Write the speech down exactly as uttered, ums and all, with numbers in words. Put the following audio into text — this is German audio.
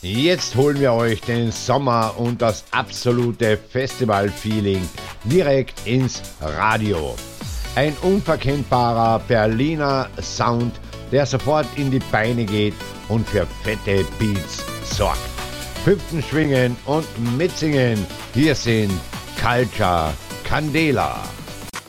Jetzt holen wir euch den Sommer und das absolute Festival-Feeling direkt ins Radio. Ein unverkennbarer Berliner Sound, der sofort in die Beine geht und für fette Beats sorgt. Hüpfen, schwingen und mitsingen. Hier sind Culture Candela.